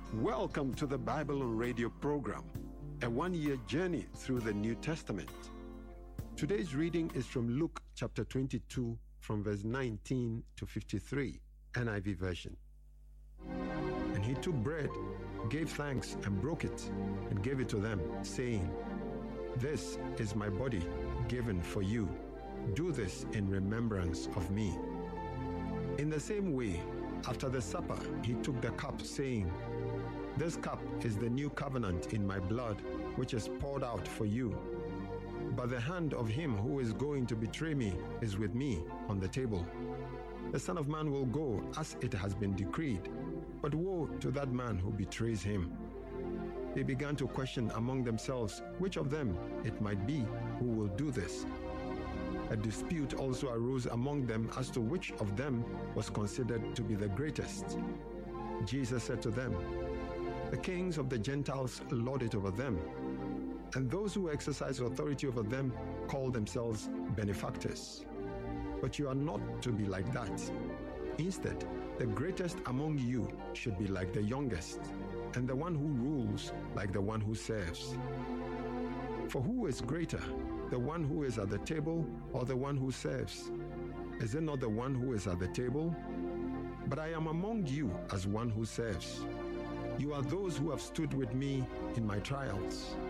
Welcome to the Bible on Radio program, a one-year journey through the New Testament. Today's reading is from Luke chapter 22, from verse 19 to 53, NIV version. And he took bread, gave thanks, and broke it, and gave it to them, saying, "This is my body given for you. Do this in remembrance of me." In the same way, after the supper, he took the cup, saying, "This cup is the new covenant in my blood, which is poured out for you. But the hand of him who is going to betray me is with me on the table. The Son of Man will go as it has been decreed, but woe to that man who betrays him." They began to question among themselves which of them it might be who will do this. A dispute also arose among them as to which of them was considered to be the greatest. Jesus said to them, "The kings of the Gentiles lord it over them, and those who exercise authority over them call themselves benefactors. But you are not to be like that. Instead, the greatest among you should be like the youngest, and the one who rules like the one who serves. For who is greater, the one who is at the table or the one who serves? Is it not the one who is at the table? But I am among you as one who serves. You are those who have stood with me in my trials,